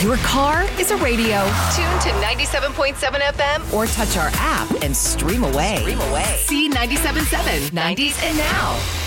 Your car is a radio. Tune to 97.7 FM or touch our app and stream away. See 97.7, 90s and now.